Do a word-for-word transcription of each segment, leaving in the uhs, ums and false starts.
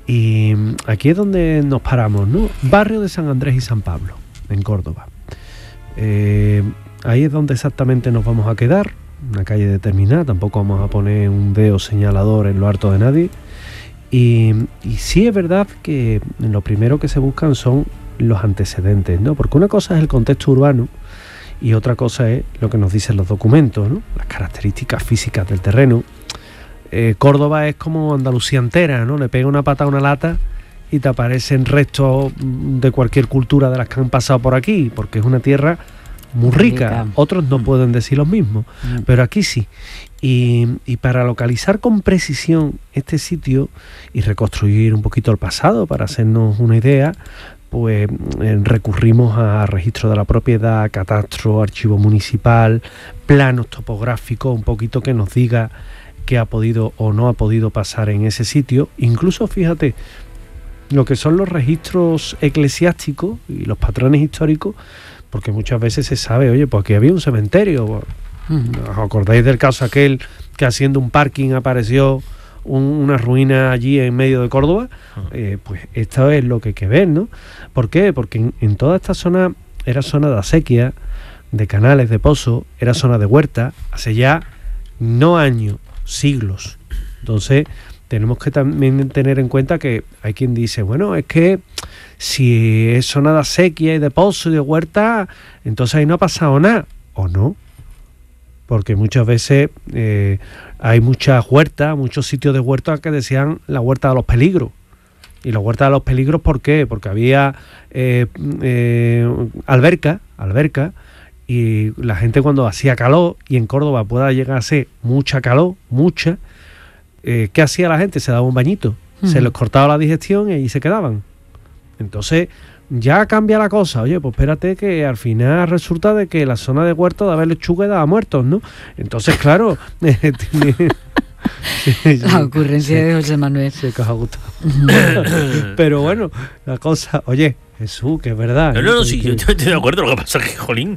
Y aquí es donde nos paramos, ¿no? Barrio de San Andrés y San Pablo, en Córdoba. Eh, ahí es donde exactamente nos vamos a quedar, una calle determinada, tampoco vamos a poner un dedo señalador en lo harto de nadie. Y, y sí es verdad que lo primero que se buscan son los antecedentes, ¿no? Porque una cosa es el contexto urbano y otra cosa es lo que nos dicen los documentos, ¿no? Las características físicas del terreno. Eh, Córdoba es como Andalucía entera, ¿no? Le pega una pata a una lata y te aparecen restos de cualquier cultura de las que han pasado por aquí, porque es una tierra muy rica. rica. Otros no pueden decir lo mismo, mm. pero aquí sí. Y, y para localizar con precisión este sitio y reconstruir un poquito el pasado, para hacernos una idea, pues eh, recurrimos a registro de la propiedad, catastro, archivo municipal, planos topográficos, un poquito que nos diga qué ha podido o no ha podido pasar en ese sitio. Incluso, fíjate, lo que son los registros eclesiásticos y los patrones históricos, porque muchas veces se sabe, oye, pues aquí había un cementerio. ¿Os acordáis del caso aquel que haciendo un parking apareció un, una ruina allí en medio de Córdoba? Eh, pues esto es lo que hay que ver, ¿no? ¿Por qué? Porque en, en toda esta zona era zona de acequia, de canales, de pozos, era zona de huerta, hace ya no años, siglos. Entonces tenemos que también tener en cuenta que hay quien dice, bueno, es que si es zona de acequia y de pozo y de huerta, entonces ahí no ha pasado nada, o no, porque muchas veces eh, hay muchas huertas, muchos sitios de huertas que decían la huerta de los peligros. Y la huerta de los peligros, ¿por qué? Porque había eh, eh, alberca, alberca, y la gente cuando hacía calor, y en Córdoba pueda llegar a ser mucha calor, mucha, eh, ¿qué hacía la gente? Se daba un bañito, uh-huh. se les cortaba la digestión y ahí se quedaban. Entonces ya cambia la cosa. Oye, pues espérate que al final resulta de que la zona de huerto daba lechuga y daba muertos, ¿no? Entonces, claro... La ocurrencia sí, de José Manuel. Sí, que os ha gustado. Pero bueno, la cosa... Oye, Jesús, que es verdad. No, no, no, sí, que, yo estoy de acuerdo. Lo que pasa es que, jolín...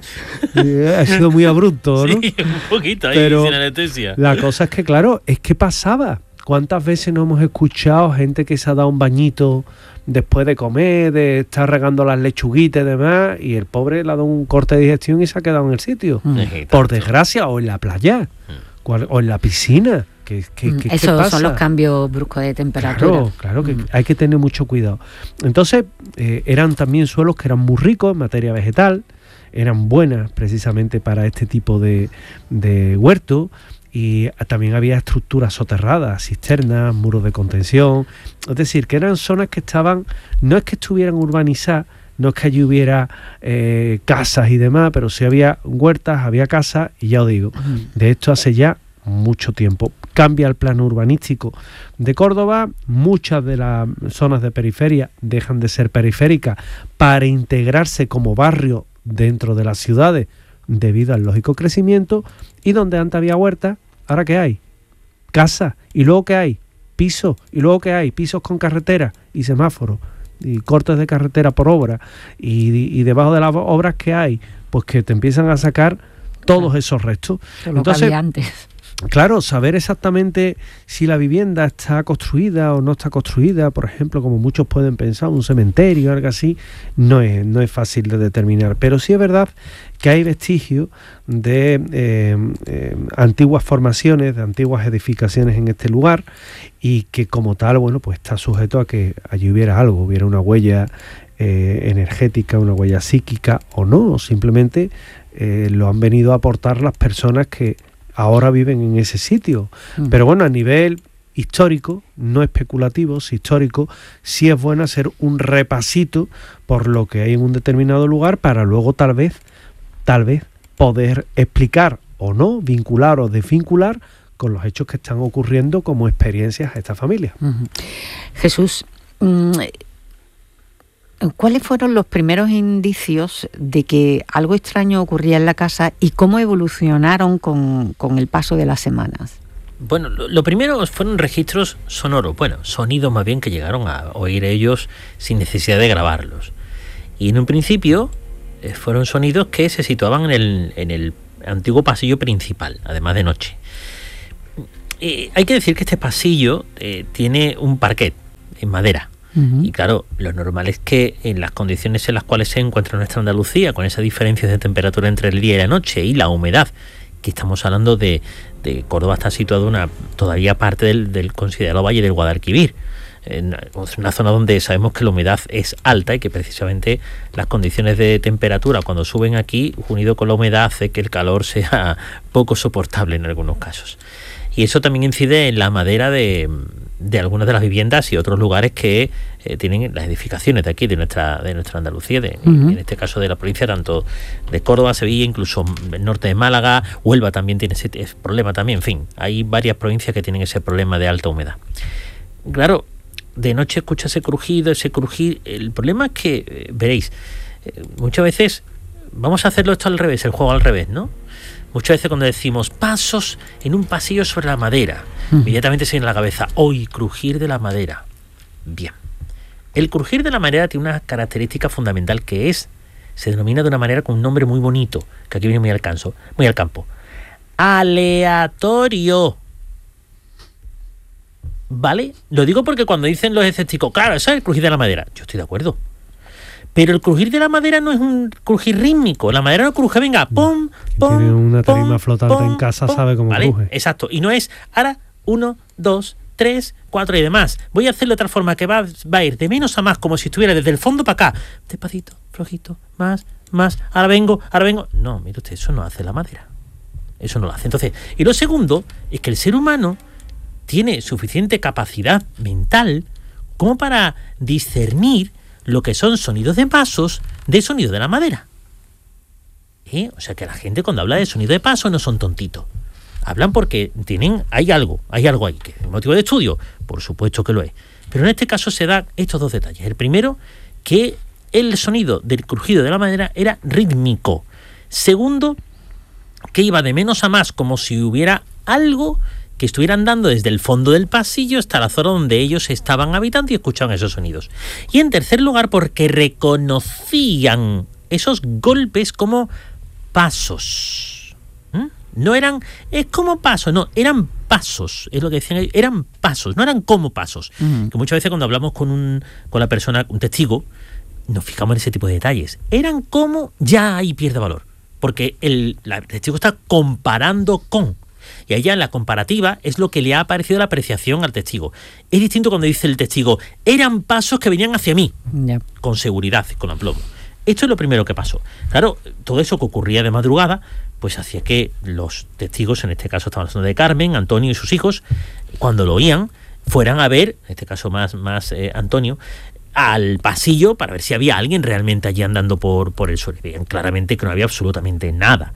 Ha sido muy abrupto, ¿no? Sí, un poquito ahí, pero sin anestesia. La cosa es que, claro, es que pasaba. ¿Cuántas veces no hemos escuchado gente que se ha dado un bañito después de comer, de estar regando las lechuguitas y demás, y el pobre le ha dado un corte de digestión y se ha quedado en el sitio? Mm. Por desgracia, o en la playa, mm. o en la piscina. ¿Qué, qué, qué, Esos qué pasa? Son los cambios bruscos de temperatura. Claro, claro que mm. hay que tener mucho cuidado. Entonces, eh, eran también suelos que eran muy ricos en materia vegetal, eran buenas precisamente para este tipo de, de huerto. Y también había estructuras soterradas, cisternas, muros de contención. Es decir, que eran zonas que estaban, no es que estuvieran urbanizadas, no es que allí hubiera eh, casas y demás, pero sí había huertas, había casas, y ya os digo, de esto hace ya mucho tiempo. Cambia el plano urbanístico de Córdoba, muchas de las zonas de periferia dejan de ser periféricas para integrarse como barrio dentro de las ciudades debido al lógico crecimiento, y donde antes había huertas, ¿ahora qué hay? Casas. ¿Y luego qué hay? Pisos. ¿Y luego qué hay? Pisos con carretera y semáforos y cortes de carretera por obra. Y, y debajo de las obras que hay, pues que te empiezan a sacar todos esos restos. Lo que había antes. Claro, saber exactamente si la vivienda está construida o no está construida, por ejemplo, como muchos pueden pensar, un cementerio o algo así, no es, no es fácil de determinar. Pero sí es verdad que hay vestigios de eh, eh, antiguas formaciones, de antiguas edificaciones en este lugar, y que como tal, bueno, pues está sujeto a que allí hubiera algo, hubiera una huella eh, energética, una huella psíquica o no, o simplemente eh, lo han venido a aportar las personas que ahora viven en ese sitio. Mm. Pero bueno, a nivel histórico, no especulativo, si histórico, sí es bueno hacer un repasito por lo que hay en un determinado lugar para luego tal vez, tal vez poder explicar o no, vincular o desvincular con los hechos que están ocurriendo como experiencias a esta familia. Uh-huh. Jesús, ¿cuáles fueron los primeros indicios de que algo extraño ocurría en la casa y cómo evolucionaron con, con el paso de las semanas? Bueno, lo, lo primero fueron registros sonoros, bueno, sonidos más bien que llegaron a oír ellos sin necesidad de grabarlos. Y en un principio eh, fueron sonidos que se situaban en el, en el antiguo pasillo principal, además de noche. Eh, hay que decir que este pasillo eh, tiene un parquet. en madera. Uh-huh. Y claro, lo normal es que en las condiciones en las cuales se encuentra nuestra Andalucía, con esa diferencia de temperatura entre el día y la noche y la humedad, que estamos hablando de, de Córdoba está situado una todavía parte del, del considerado Valle del Guadalquivir, en una zona donde sabemos que la humedad es alta y que precisamente las condiciones de temperatura cuando suben aquí, unido con la humedad, hace que el calor sea poco soportable en algunos casos. Y eso también incide en la madera de, de algunas de las viviendas y otros lugares que eh, tienen las edificaciones de aquí, de nuestra de nuestra Andalucía, de, uh-huh. en este caso de la provincia, tanto de Córdoba, Sevilla, incluso el norte de Málaga, Huelva también tiene ese, ese problema también. En fin, hay varias provincias que tienen ese problema de alta humedad. Claro, de noche escucha ese crujido, ese crujir. El problema es que, eh, veréis, eh, muchas veces vamos a hacerlo esto al revés, el juego al revés, ¿no? Muchas veces cuando decimos pasos en un pasillo sobre la madera, uh-huh. inmediatamente se viene a la cabeza, hoy crujir de la madera. Bien. El crujir de la madera tiene una característica fundamental que es, se denomina de una manera con un nombre muy bonito, que aquí viene muy al, canso, muy al campo. Aleatorio. ¿Vale? Lo digo porque cuando dicen los escépticos, claro, eso es el crujir de la madera. Yo estoy de acuerdo. Pero el crujir de la madera no es un crujir rítmico. La madera no cruje, venga, pum, pum. Tiene una tarima pum, flotante pum, en casa, pum, sabe cómo ¿vale? cruje. Exacto. Y no es, ahora, uno, dos, tres, cuatro y demás. Voy a hacerlo de otra forma que va, va a ir de menos a más, como si estuviera desde el fondo para acá. Despacito, flojito, más, más. Ahora vengo, ahora vengo. No, mire usted, eso no hace la madera. Eso no lo hace. Entonces, y lo segundo es que el ser humano tiene suficiente capacidad mental como para discernir lo que son sonidos de pasos de sonido de la madera. ¿Eh? O sea que la gente cuando habla de sonido de paso no son tontitos. Hablan porque tienen, hay algo, hay algo ahí. ¿Que es motivo de estudio? Por supuesto que lo es. Pero en este caso se dan estos dos detalles. El primero, que el sonido del crujido de la madera era rítmico. Segundo, que iba de menos a más, como si hubiera algo que estuvieran dando desde el fondo del pasillo hasta la zona donde ellos estaban habitando y escuchaban esos sonidos. Y en tercer lugar, porque reconocían esos golpes como pasos. ¿Mm? No eran, es como pasos, no, eran pasos, es lo que decían ellos, eran pasos, no eran como pasos. Uh-huh. Que muchas veces cuando hablamos con un con la persona, un testigo, nos fijamos en ese tipo de detalles. Eran como, ya ahí pierde valor, porque el, la, el testigo está comparando con. Y allá en la comparativa es lo que le ha parecido la apreciación al testigo. Es distinto cuando dice el testigo, eran pasos que venían hacia mí, yeah. con seguridad, con aplomo. Esto es lo primero que pasó. Claro, todo eso que ocurría de madrugada, pues hacía que los testigos, en este caso estamos hablando de Carmen, Antonio y sus hijos, cuando lo oían, fueran a ver, en este caso más, más eh, Antonio, al pasillo para ver si había alguien realmente allí andando por, por el suelo. Veían claramente que no había absolutamente nada.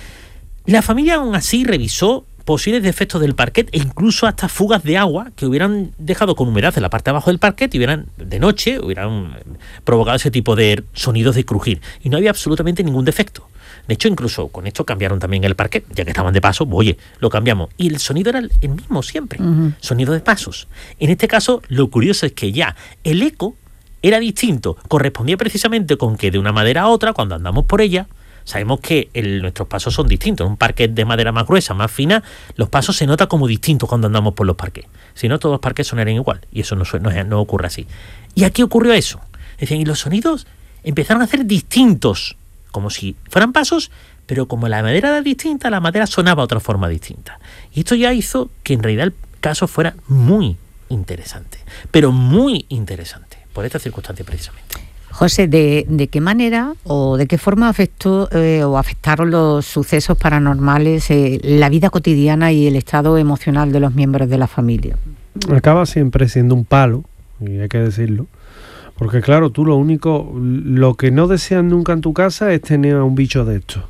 La familia aún así revisó posibles defectos del parquet e incluso hasta fugas de agua que hubieran dejado con humedad en la parte de abajo del parquet y hubieran, de noche, hubieran provocado ese tipo de sonidos de crujir. Y no había absolutamente ningún defecto. De hecho, incluso con esto cambiaron también el parquet, ya que estaban de paso, oye, lo cambiamos. Y el sonido era el mismo siempre, uh-huh. sonido de pasos. En este caso, lo curioso es que ya el eco era distinto, correspondía precisamente con que de una madera a otra, cuando andamos por ella, sabemos que el, nuestros pasos son distintos. En un parquet de madera más gruesa, más fina, los pasos se notan como distintos cuando andamos por los parquets. Si no, todos los parquets sonarían igual. Y eso no, no, no ocurre así. Y aquí ocurrió eso. Es decir, y los sonidos empezaron a ser distintos, como si fueran pasos, pero como la madera era distinta, la madera sonaba de otra forma distinta. Y esto ya hizo que en realidad el caso fuera muy interesante. Pero muy interesante, por esta circunstancia precisamente. José, ¿de, de qué manera o de qué forma afectó eh, o afectaron los sucesos paranormales eh, la vida cotidiana y el estado emocional de los miembros de la familia? Acaba siempre siendo un palo, y hay que decirlo, porque claro, tú lo único, lo que no deseas nunca en tu casa es tener a un bicho de estos.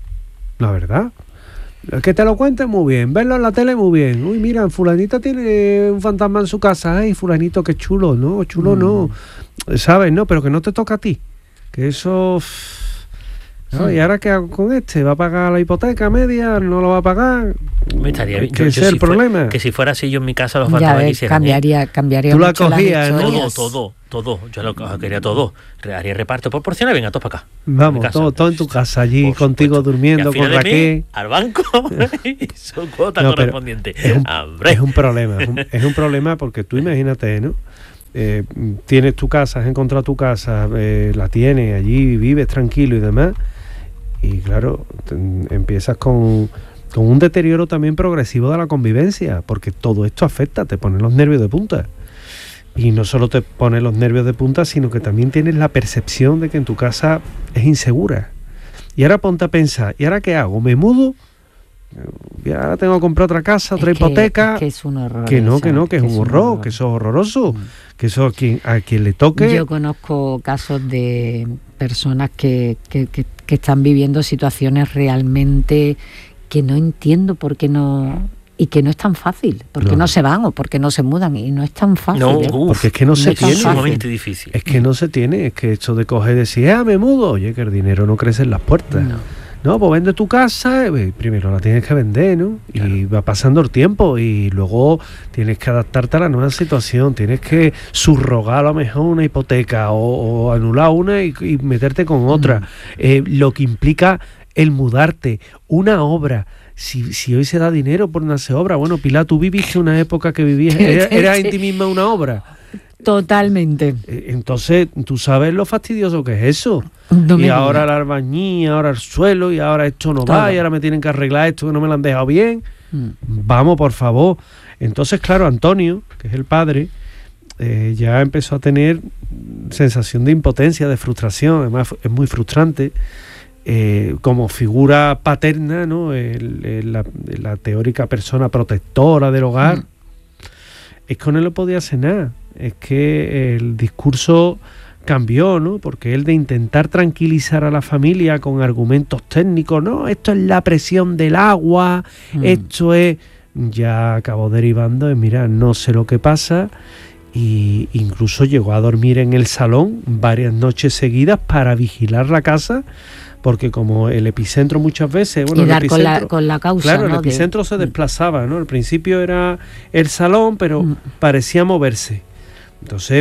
La verdad. Que te lo cuenten muy bien, verlo en la tele muy bien. Uy, mira, fulanita tiene un fantasma en su casa. Ay, fulanito, qué chulo. No, chulo mm. no. ¿Sabes? No, pero que no te toca a ti. Que eso... ¿no? Sí. ¿Y ahora qué hago con este? ¿Va a pagar la hipoteca media? ¿No lo va a pagar? Me estaría bien. ¿Qué es el si problema? Fuera, que si fuera así yo en mi casa los fantasmas ves, quisieran. Cambiaría, ¿eh? cambiaría Tú mucho la cogías, las ¿no? Todo, todo, todo. Yo lo quería todo. Haría reparto proporcional, venga, todos para acá. Vamos, casa, todo, todo en tu casa, allí por contigo supuesto. Durmiendo con Raquel. Al banco y su cuota no, correspondiente. Es un, es un problema, es un, es un problema porque tú imagínate, ¿no? eh, tienes tu casa, has encontrado tu casa, eh, la tienes, allí vives tranquilo y demás, y claro, te, empiezas con, con un deterioro también progresivo de la convivencia, porque todo esto afecta, te pone los nervios de punta. Y no solo te pone los nervios de punta, sino que también tienes la percepción de que en tu casa es insegura. Y ahora ponte a pensar, ¿y ahora qué hago? ¿Me mudo? Y ahora tengo que comprar otra casa, otra es hipoteca. Que, es que es un horror. Que no, que no, que, que es un horror, horror. que eso es horroroso, mm. que eso a quien, a quien le toque. Yo conozco casos de personas que, que, que, que están viviendo situaciones realmente que no entiendo por qué no... Y que no es tan fácil, porque no. no se van o porque no se mudan, y no es tan fácil. No, ¿eh? uf, porque es que no, no se tiene. Es sumamente difícil. Es que no se tiene, es que esto de coger y decir, ah, me mudo, oye, que el dinero no crece en las puertas. No, no pues vende tu casa, eh, primero la tienes que vender, ¿no? Claro. Y va pasando el tiempo y luego tienes que adaptarte a la nueva situación, tienes que subrogar a lo mejor una hipoteca o, o anular una y, y meterte con otra. Mm. Eh, lo que implica el mudarte, una obra. Si, si hoy se da dinero por una obra, bueno, Pilar, tú viviste una época que vivías, ¿eras era en ti misma una obra? Totalmente. Entonces, tú sabes lo fastidioso que es eso. No y ahora la albañil, ahora el suelo, y ahora esto no Todo. va, y ahora me tienen que arreglar esto que no me lo han dejado bien. Mm. Vamos, por favor. Entonces, claro, Antonio, que es el padre, eh, ya empezó a tener sensación de impotencia, de frustración. Además, es muy frustrante. Eh, como figura paterna, ¿no? El, el, la, la teórica persona protectora del hogar, mm. es que no le podía hacer nada. Es que el discurso cambió, ¿no? Porque él de intentar tranquilizar a la familia con argumentos técnicos, no, esto es la presión del agua, mm. esto es... Ya acabó derivando en, mira, no sé lo que pasa, y incluso llegó a dormir en el salón varias noches seguidas para vigilar la casa, porque como el epicentro muchas veces... Bueno, y dar el con, la, con la causa, Claro, ¿no? el epicentro de... se desplazaba, ¿no? Al principio era el salón, pero mm. parecía moverse. Entonces,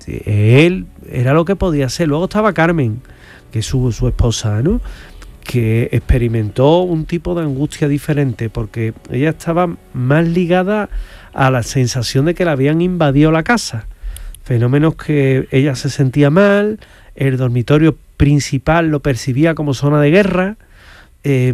él era lo que podía hacer. Luego estaba Carmen, que es su, su esposa, ¿no? Que experimentó un tipo de angustia diferente, porque ella estaba más ligada a la sensación de que le habían invadido la casa. Fenómenos que ella se sentía mal, el dormitorio principal lo percibía como zona de guerra, eh,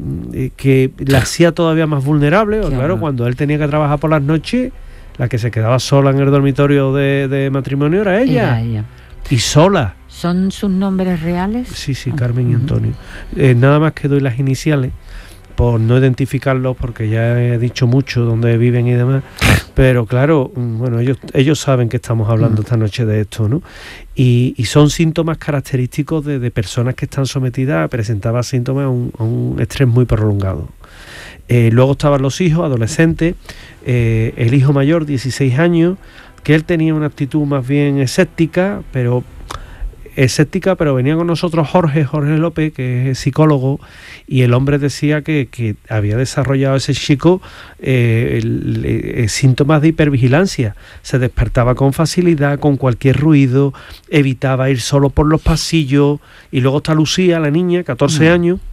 que la hacía todavía más vulnerable. Claro, claro, cuando él tenía que trabajar por las noches, la que se quedaba sola en el dormitorio de, de matrimonio era ella. Era ella. Y sola. ¿Son sus nombres reales? Sí, sí, Carmen y Antonio. Eh, nada más que doy las iniciales, por no identificarlos, porque ya he dicho mucho dónde viven y demás. Pero claro, bueno, ellos ellos saben que estamos hablando esta noche de esto, ¿no? Y, y son síntomas característicos de, de personas que están sometidas a presentar síntomas a un, a un estrés muy prolongado. Eh, luego estaban los hijos, adolescentes, eh, el hijo mayor, dieciséis años, que él tenía una actitud más bien escéptica, pero... escéptica, pero venía con nosotros Jorge, Jorge López, que es psicólogo, y el hombre decía que, que había desarrollado ese chico eh, el, el, síntomas de hipervigilancia. Se despertaba con facilidad, con cualquier ruido, evitaba ir solo por los pasillos. Y luego está Lucía, la niña, catorce mm. años,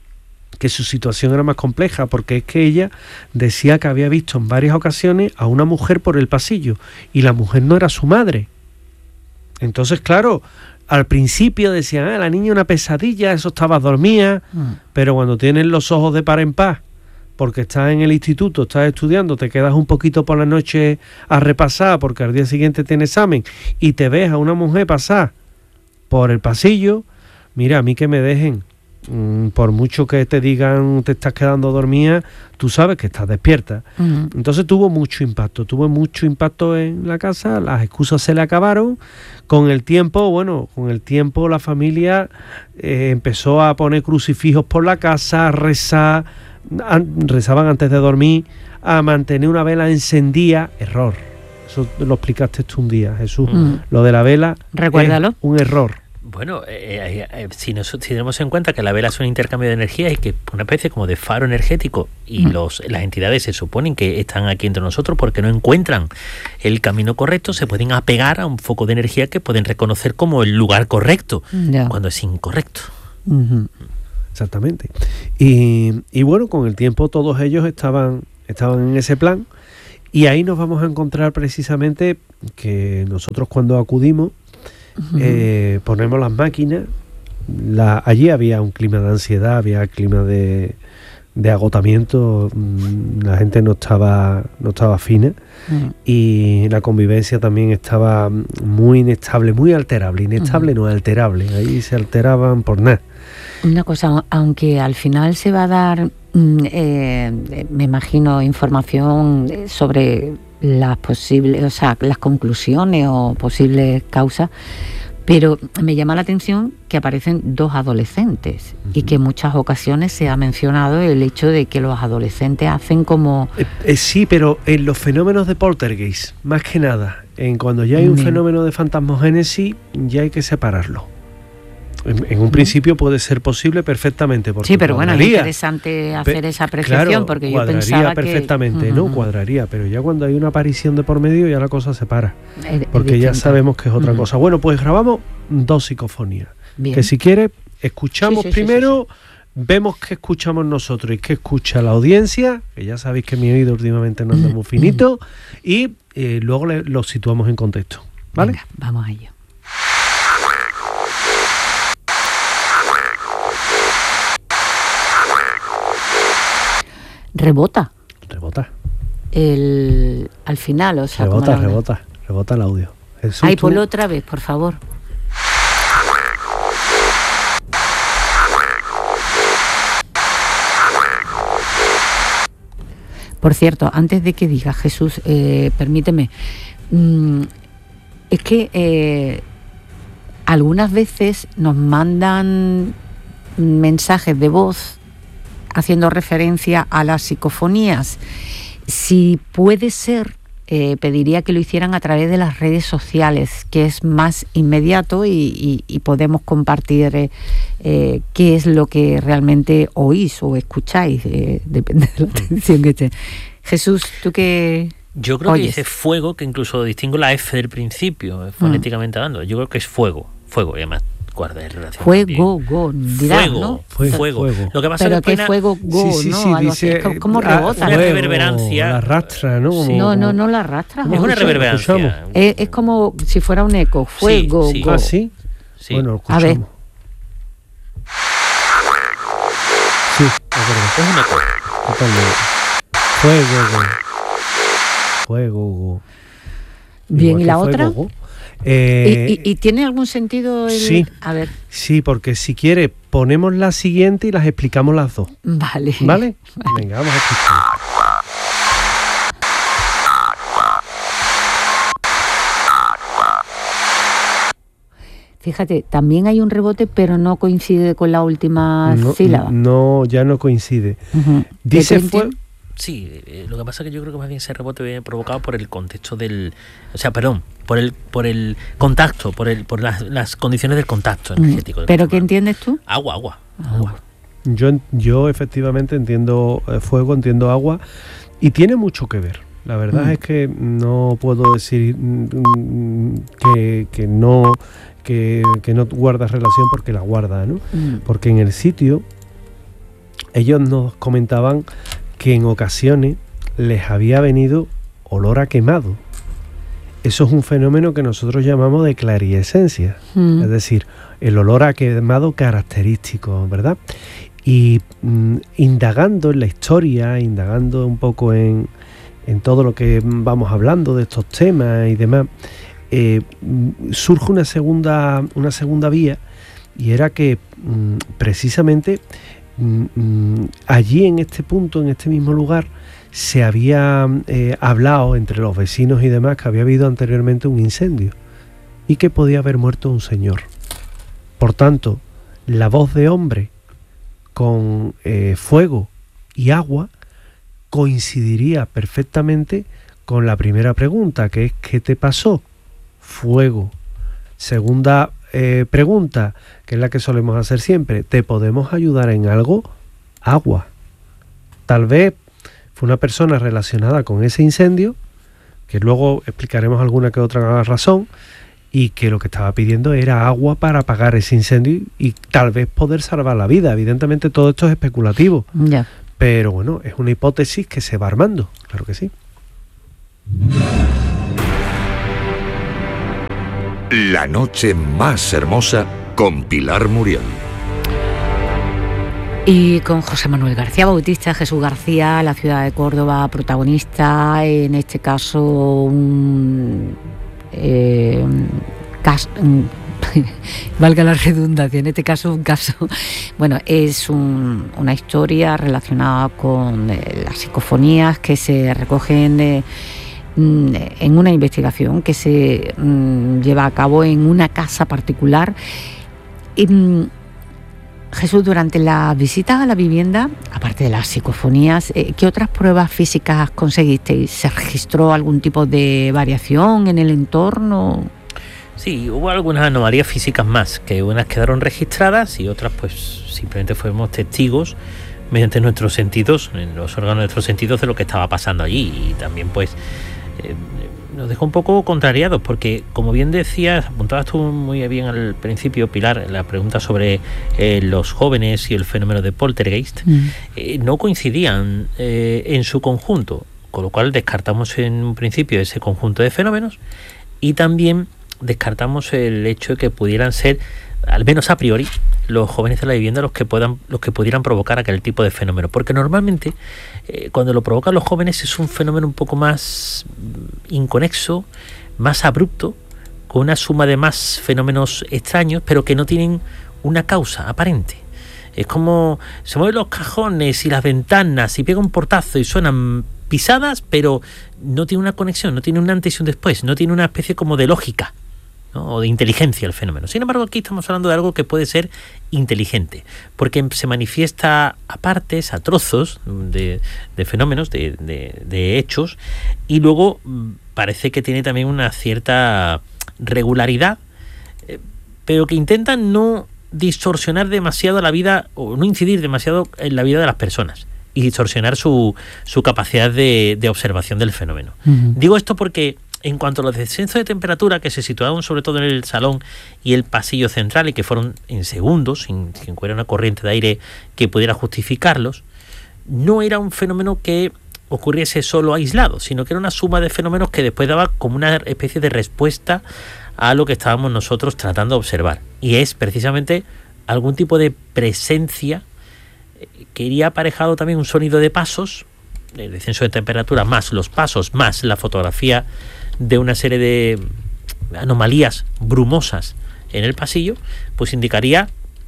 que su situación era más compleja, porque es que ella decía que había visto en varias ocasiones a una mujer por el pasillo, y la mujer no era su madre. Entonces, claro, al principio decían, ah, la niña una pesadilla, eso estaba dormida, mm. pero cuando tienes los ojos de par en par, porque estás en el instituto, estás estudiando, te quedas un poquito por la noche a repasar, porque al día siguiente tienes examen, y te ves a una mujer pasar por el pasillo, mira, a mí que me dejen, mm, por mucho que te digan te estás quedando dormida, tú sabes que estás despierta. Uh-huh. Entonces tuvo mucho impacto, tuvo mucho impacto en la casa, las excusas se le acabaron. Con el tiempo, bueno, con el tiempo la familia eh, empezó a poner crucifijos por la casa, a rezar, a, rezaban antes de dormir, a mantener una vela encendida. Error. Eso lo explicaste tú un día, Jesús. Uh-huh. Lo de la vela, recuérdalo, es un error. Bueno, eh, eh, si, nos, si tenemos en cuenta que la vela es un intercambio de energía y que una especie como de faro energético, y mm. los, las entidades se suponen que están aquí entre nosotros porque no encuentran el camino correcto, se pueden apegar a un foco de energía que pueden reconocer como el lugar correcto, yeah. cuando es incorrecto. Uh-huh. Exactamente. Y, y bueno, con el tiempo todos ellos estaban, estaban en ese plan. Y ahí nos vamos a encontrar precisamente que nosotros cuando acudimos, uh-huh. eh, ponemos las máquinas, la, allí había un clima de ansiedad, había clima de, de agotamiento, la gente no estaba, no estaba fina, uh-huh. y la convivencia también estaba muy inestable, muy alterable, inestable uh-huh. no, alterable, ahí se alteraban por nada. Una cosa, aunque al final se va a dar, eh, me imagino, información sobre las posibles, o sea, las conclusiones o posibles causas, pero me llama la atención que aparecen dos adolescentes uh-huh. y que en muchas ocasiones se ha mencionado el hecho de que los adolescentes hacen como... Eh, eh, sí, pero en los fenómenos de poltergeist, más que nada, en cuando ya hay un Bien. fenómeno de fantasmogénesis, ya hay que separarlo. En, en un principio puede ser posible perfectamente. Porque sí, pero bueno, es interesante hacer Pe- esa apreciación, claro, porque yo pensaba perfectamente, que... ¿no? Uh-huh. Cuadraría, pero ya cuando hay una aparición de por medio ya la cosa se para. Es, porque es ya sabemos que es otra uh-huh. cosa. Bueno, pues grabamos dos psicofonías. Bien. Que si quieres, escuchamos sí, sí, primero, sí, sí, sí. vemos qué escuchamos nosotros y qué escucha la audiencia, que ya sabéis que mi oído últimamente no anda muy finito, y eh, luego le, lo situamos en contexto. ¿Vale? Venga, vamos a ello. Rebota. Rebota. El, al final, o sea... Rebota, rebota, rebota el audio. Jesús, Ay, ponlo otra vez, por favor. Por cierto, antes de que diga Jesús, eh, permíteme, mmm, es que eh, algunas veces nos mandan mensajes de voz haciendo referencia a las psicofonías. Si puede ser, eh, pediría que lo hicieran a través de las redes sociales, que es más inmediato y, y, y podemos compartir eh, eh, qué es lo que realmente oís o escucháis, eh, depende de la atención que esté. Jesús, ¿tú qué...? Yo creo oyes? Que dice fuego, que incluso distingo la F del principio, fonéticamente hablando. Mm. Yo creo que es fuego, fuego, y además guarda de relación. Fuego, go, dirás, fuego, ¿no? Fuego, fuego. Lo que pasa pero es que es fuego, go, sí, sí, ¿no? Sí, Algo dice, así. ¿Cómo rebota? Una ¿no? reverberancia. La arrastra, ¿no? Como, sí. No, no, no la arrastra. Es una reverberancia. Es, es como si fuera un eco. Fuego, sí, sí. go. ¿Ah, sí? Sí. Bueno, lo escuchamos. A ver. Sí, es verdad. Es un eco. Totalmente. Fuego, go. Fuego, go. Bien, Igual ¿y la fuego, otra? Go. Eh, ¿Y, y, ¿Y tiene algún sentido? El... Sí. A ver. Sí, porque si quiere ponemos la siguiente y las explicamos las dos. Vale. ¿Vale? Venga, vamos a escuchar. Fíjate, también hay un rebote, pero no coincide con la última no, sílaba. No, ya no coincide. Uh-huh. Dice fue... Sí, eh, lo que pasa es que yo creo que más bien ese rebote viene provocado por el contexto del... O sea, perdón, por el por el contacto, por el por las, las condiciones del contacto energético. Uh-huh. ¿Pero qué entiendes tú? Agua, agua, Ah. agua. Yo, yo efectivamente entiendo eh, fuego, entiendo agua, y tiene mucho que ver. La verdad mm. es que no puedo decir mm, que, que no que, que no guarda relación, porque la guarda, ¿no? Mm. Porque en el sitio ellos nos comentaban que en ocasiones les había venido olor a quemado. Eso es un fenómeno que nosotros llamamos de clariescencia, mm. es decir, el olor a quemado característico, ¿verdad? Y mm, indagando en la historia, indagando un poco en, en todo lo que vamos hablando de estos temas y demás, eh, surge una segunda, una segunda vía, y era que mm, precisamente mm, allí en este punto, en este mismo lugar, se había eh, hablado entre los vecinos y demás que había habido anteriormente un incendio y que podía haber muerto un señor. Por tanto, la voz de hombre con eh, fuego y agua coincidiría perfectamente con la primera pregunta, que es ¿qué te pasó? Fuego. Segunda eh, pregunta, que es la que solemos hacer siempre, ¿te podemos ayudar en algo? Agua. Tal vez fue una persona relacionada con ese incendio, que luego explicaremos alguna que otra razón, y que lo que estaba pidiendo era agua para apagar ese incendio y tal vez poder salvar la vida. Evidentemente todo esto es especulativo, ya. Pero bueno, es una hipótesis que se va armando, claro que sí. La noche más hermosa con Pilar Muriel. Y con José Manuel García Bautista, Jesús García, la ciudad de Córdoba, protagonista, en este caso, un eh, caso, un, valga la redundancia, en este caso un caso, bueno, es un, una historia relacionada con eh, las psicofonías que se recogen eh, en una investigación que se mm, lleva a cabo en una casa particular. Y, mm, Jesús, durante la visita a la vivienda, aparte de las psicofonías, eh, ¿qué otras pruebas físicas conseguisteis? ¿Se registró algún tipo de variación en el entorno? Sí, hubo algunas anomalías físicas más, que unas quedaron registradas y otras pues simplemente fuimos testigos mediante nuestros sentidos, en los órganos de nuestros sentidos, de lo que estaba pasando allí. Y también pues eh, nos dejó un poco contrariados, porque como bien decías, apuntabas tú muy bien al principio, Pilar, la pregunta sobre eh, los jóvenes y el fenómeno de poltergeist, mm. eh, no coincidían eh, en su conjunto, con lo cual descartamos en un principio ese conjunto de fenómenos, y también descartamos el hecho de que pudieran ser, al menos a priori, los jóvenes de la vivienda los que puedan, los que pudieran provocar aquel tipo de fenómeno, porque normalmente eh, cuando lo provocan los jóvenes es un fenómeno un poco más inconexo, más abrupto, con una suma de más fenómenos extraños, pero que no tienen una causa aparente. Es como se mueven los cajones y las ventanas y pega un portazo y suenan pisadas, pero no tiene una conexión, no tiene un antes y un después, no tiene una especie como de lógica, ¿no? O de inteligencia el fenómeno. Sin embargo, aquí estamos hablando de algo que puede ser inteligente, porque se manifiesta a partes, a trozos de, de fenómenos, de, de, de hechos, y luego parece que tiene también una cierta regularidad, eh, pero que intenta no distorsionar demasiado la vida, o no incidir demasiado en la vida de las personas, y distorsionar su, su capacidad de, de observación del fenómeno. Uh-huh. Digo esto porque en cuanto a los descensos de temperatura, que se situaban sobre todo en el salón y el pasillo central, y que fueron en segundos, sin, sin que hubiera una corriente de aire que pudiera justificarlos, no era un fenómeno que ocurriese solo aislado, sino que era una suma de fenómenos que después daba como una especie de respuesta a lo que estábamos nosotros tratando de observar. Y es precisamente algún tipo de presencia que iría aparejado también un sonido de pasos, el descenso de temperatura más los pasos, más la fotografía de una serie de anomalías brumosas en el pasillo, pues indicaría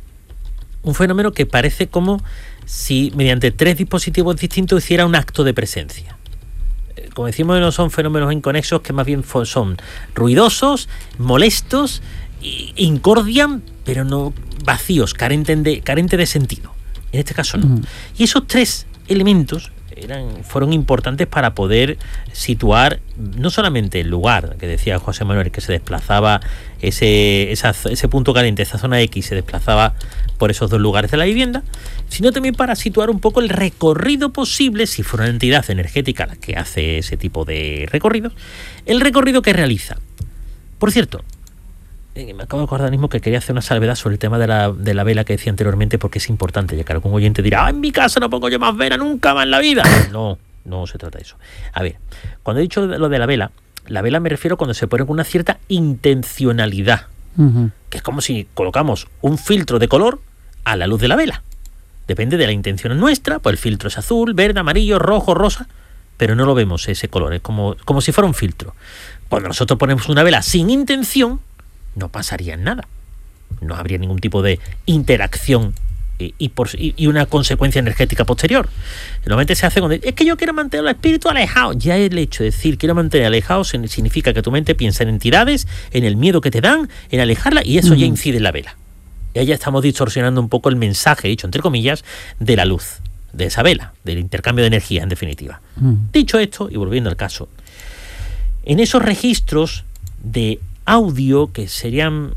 un fenómeno que parece como si mediante tres dispositivos distintos hiciera un acto de presencia. Como decimos, no son fenómenos inconexos, que más bien son ruidosos, molestos, incordian, pero no vacíos, carentes de, carente de sentido. En este caso no. Uh-huh. Y esos tres elementos eran, fueron importantes para poder situar no solamente el lugar, que decía José Manuel, que se desplazaba ese, esa, ese punto caliente, esa zona X, se desplazaba por esos dos lugares de la vivienda, sino también para situar un poco el recorrido posible, si fuera una entidad energética la que hace ese tipo de recorridos, el recorrido que realiza. Por cierto, me acabo de acordar mismo que quería hacer una salvedad sobre el tema de la, de la vela que decía anteriormente, porque es importante, ya que algún oyente dirá, ah, en mi casa no pongo yo más vela nunca más en la vida. No, no se trata de eso. A ver, cuando he dicho lo de la vela, la vela me refiero cuando se pone con una cierta intencionalidad, uh-huh. que es como si colocamos un filtro de color a la luz de la vela. Depende de la intención nuestra, pues el filtro es azul, verde, amarillo, rojo, rosa, pero no lo vemos ese color, es como, como si fuera un filtro. Cuando nosotros ponemos una vela sin intención, no pasaría nada, no habría ningún tipo de interacción y, y, por, y, y una consecuencia energética posterior. Normalmente se hace cuando es que yo quiero mantener el espíritu alejado. Ya el hecho de decir quiero mantener alejado significa que tu mente piensa en entidades, en el miedo que te dan, en alejarla, y eso uh-huh. ya incide en la vela. Y ahí ya estamos distorsionando un poco el mensaje, dicho entre comillas, de la luz, de esa vela, del intercambio de energía, en definitiva. Uh-huh. Dicho esto, y volviendo al caso, en esos registros de audio, que serían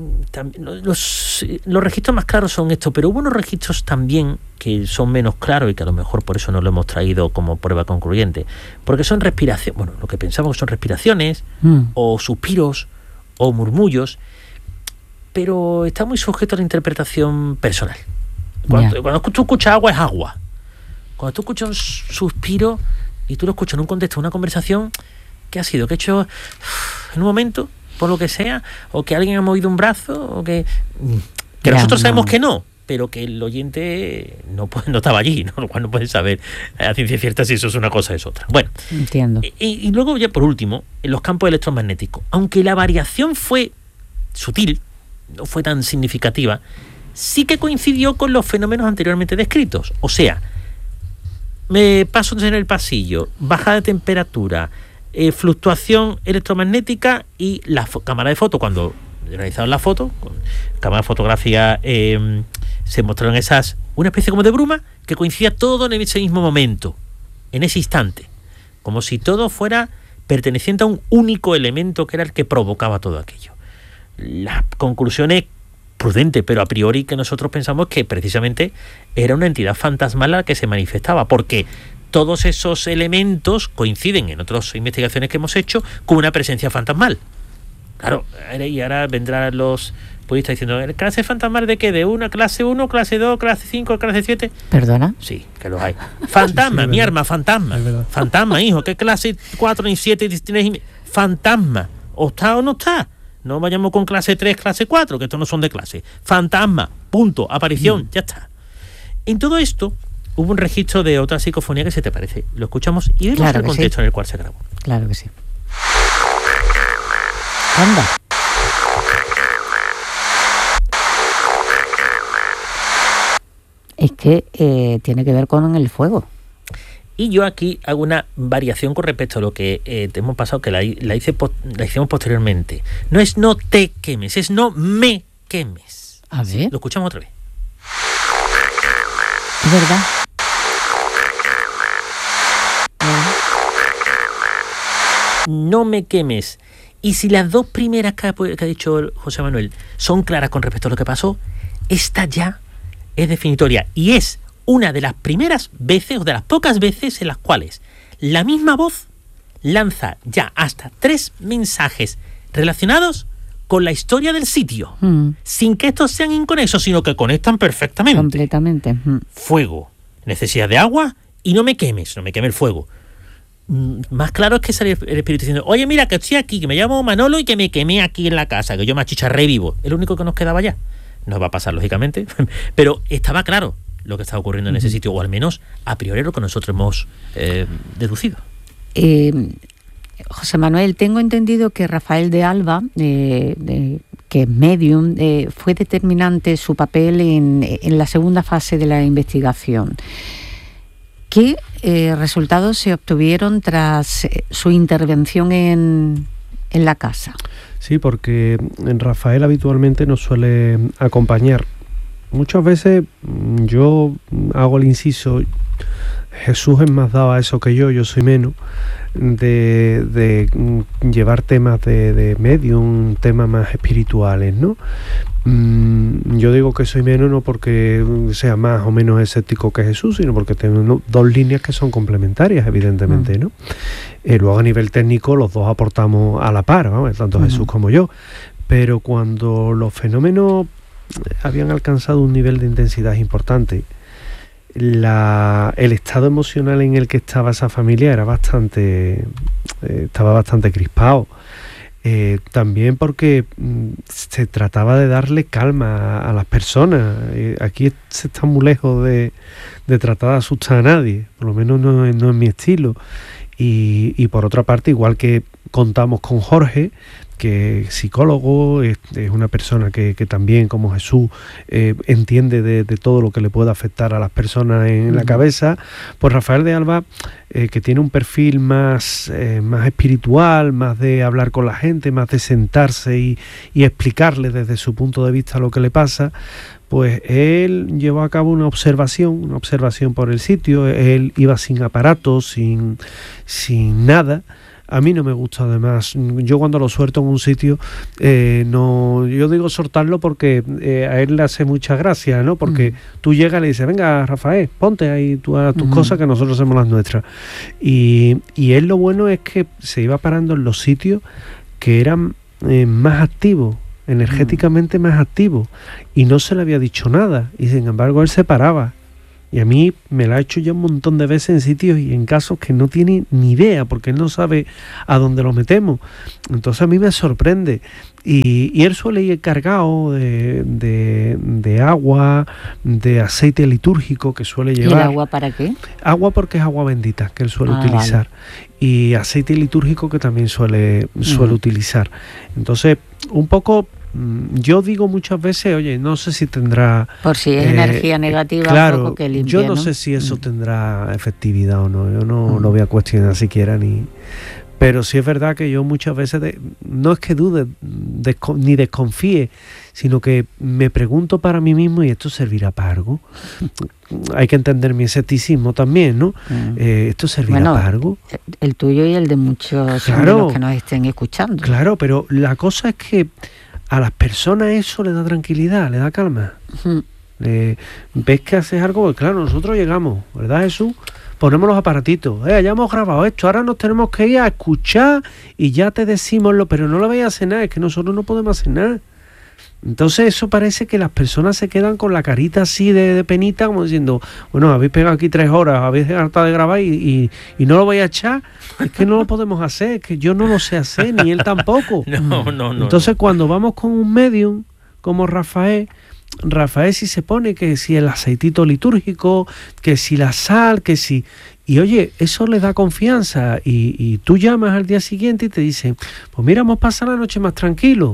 los, los registros más claros son estos, pero hubo unos registros también que son menos claros y que a lo mejor por eso no lo hemos traído como prueba concluyente, porque son respiraciones, bueno, lo que pensamos que son respiraciones, mm. o suspiros, o murmullos, pero está muy sujeto a la interpretación personal. Cuando, yeah. cuando tú escuchas agua, es agua. Cuando tú escuchas un suspiro y tú lo escuchas en un contexto de una conversación, ¿Qué ha sido? ¿Que he hecho en un momento, por lo que sea? ¿O que alguien ha movido un brazo? ¿O que, que ya, nosotros no. sabemos que no? Pero que el oyente no, puede, no estaba allí, ¿no? Lo cual no puede saber a ciencia cierta si eso es una cosa o es otra. Bueno, entiendo. Y, y luego ya por último, en los campos electromagnéticos, aunque la variación fue sutil, no fue tan significativa, sí que coincidió con los fenómenos anteriormente descritos. O sea, me paso en el pasillo, baja de temperatura, eh, fluctuación electromagnética y la fo- cámara de foto, cuando realizaron la foto, con cámara de fotografía, eh, se mostraron esas, una especie como de bruma que coincidía todo en ese mismo momento, en ese instante, como si todo fuera perteneciente a un único elemento que era el que provocaba todo aquello. La conclusión es prudente, pero a priori que nosotros pensamos que precisamente era una entidad fantasmal la que se manifestaba, porque todos esos elementos coinciden en otras investigaciones que hemos hecho con una presencia fantasmal. Claro, y ahora vendrán los budistas diciendo, ¿clase fantasmal de qué? ¿De una clase uno, clase dos, clase cinco, clase siete? ¿Perdona? Sí, que los hay. Fantasma, Sí, sí, mi verdad. arma, fantasma. Es verdad. Fantasma, hijo, ¿qué clase cuatro ni siete tienes? Fantasma. ¿O está o no está? No vayamos con clase tres, clase cuatro, que estos no son de clase. Fantasma, punto, aparición, mm. ya está. En todo esto hubo un registro de otra psicofonía que se te parece. Lo escuchamos y vemos Claro el que contexto sí. en el cual se grabó. Claro que sí. Anda. Es que eh, tiene que ver con el fuego. Y yo aquí hago una variación con respecto a lo que eh, te hemos pasado, que la, la, hice, la hicimos posteriormente. No es no te quemes, es no me quemes. A ver. Lo escuchamos otra vez. Es verdad. No me quemes. Y si las dos primeras que ha, que ha dicho José Manuel son claras con respecto a lo que pasó, esta ya es definitoria. Y es una de las primeras veces, o de las pocas veces en las cuales la misma voz lanza ya hasta tres mensajes relacionados con la historia del sitio, mm. sin que estos sean inconexos, sino que conectan perfectamente. Completamente. Mm. Fuego, necesidad de agua y no me quemes, no me queme el fuego. Mm, más claro es que sale el espíritu diciendo, oye, mira, que estoy aquí, que me llamo Manolo y que me quemé aquí en la casa, que yo me achicharré vivo. Es lo único que nos quedaba ya. No va a pasar, lógicamente, pero estaba claro lo que estaba ocurriendo en ese sitio, o al menos a priori lo que nosotros hemos eh, deducido. Eh, José Manuel, tengo entendido que Rafael de Alba, eh, de, que es medium, eh, fue determinante su papel en, en la segunda fase de la investigación. ¿Qué eh, resultados se obtuvieron tras su intervención en, en la casa? Sí, porque Rafael habitualmente nos suele acompañar. Muchas veces yo hago el inciso, Jesús es más dado a eso que yo, yo soy menos, de, de llevar temas de, de medium, temas más espirituales, ¿no? Mm, yo digo que soy menos no porque sea más o menos escéptico que Jesús, sino porque tengo dos líneas que son complementarias, evidentemente, ¿no? Eh, luego a nivel técnico los dos aportamos a la par, ¿no? Tanto uh-huh. Jesús como yo, pero cuando los fenómenos habían alcanzado un nivel de intensidad importante, la, el estado emocional en el que estaba esa familia era bastante, eh, estaba bastante crispado. Eh, también porque mm, se trataba de darle calma a, a las personas. Eh, aquí se está muy lejos de, de tratar de asustar a nadie, por lo menos no, no es mi estilo. Y, y por otra parte, igual que contamos con Jorge, que es psicólogo, es, es una persona que, que también, como Jesús, eh, entiende de, de todo lo que le puede afectar a las personas en uh-huh. la cabeza, pues Rafael de Alba, eh, que tiene un perfil más, eh, más espiritual, más de hablar con la gente, más de sentarse y, y explicarle desde su punto de vista lo que le pasa, pues él llevó a cabo una observación, una observación por el sitio. Él iba sin aparatos, sin, sin nada. A mí no me gusta, además, yo cuando lo suelto en un sitio, eh, no, yo digo soltarlo porque eh, a él le hace mucha gracia, ¿no? Porque mm. tú llegas y le dices, venga, Rafael, ponte ahí tú a tus mm. cosas que nosotros hacemos las nuestras. Y, y él lo bueno es que se iba parando en los sitios que eran eh, más activos, energéticamente mm. más activos, y no se le había dicho nada, y sin embargo él se paraba. Y a mí me la ha hecho ya un montón de veces en sitios y en casos que no tiene ni idea, porque él no sabe a dónde lo metemos. Entonces a mí me sorprende. Y, y él suele ir cargado de, de, de agua, de aceite litúrgico que suele llevar. ¿Y el agua para qué? Agua porque es agua bendita que él suele ah, utilizar. Vale. Y aceite litúrgico que también suele, suele uh-huh. utilizar. Entonces, un poco... Yo digo muchas veces, oye, no sé si tendrá... Por si es eh, energía negativa, claro, poco que limpie, yo no, ¿no? sé si eso mm. tendrá efectividad o no, yo no mm. lo voy a cuestionar siquiera ni... Pero sí es verdad que yo muchas veces, de, no es que dude de, ni desconfíe, sino que me pregunto para mí mismo, ¿y esto servirá para algo? Hay que entender mi escepticismo también, ¿no? Mm. Eh, ¿Esto servirá bueno, para algo? El tuyo y el de muchos claro, de los que nos estén escuchando. Claro, pero la cosa es que a las personas eso le da tranquilidad, le da calma. Uh-huh. Eh, ves que haces algo, pues claro, nosotros llegamos, ¿verdad, Jesús? Ponemos los aparatitos, eh, ya hemos grabado esto, ahora nos tenemos que ir a escuchar y ya te decimos lo, pero no lo vais a hacer nada, es que nosotros no podemos hacer nada. Entonces eso parece que las personas se quedan con la carita así de, de penita, como diciendo, bueno, habéis pegado aquí tres horas, habéis hartado de grabar y, y, y no lo vais a echar. Es que no lo podemos hacer, es que yo no lo sé hacer, ni él tampoco. No, no, no. Entonces cuando vamos con un medium como Rafael, Rafael sí se pone que si el aceitito litúrgico, que si la sal, que si... Y oye, eso le da confianza y, y tú llamas al día siguiente y te dicen, pues mira, hemos pasado la noche más tranquilo.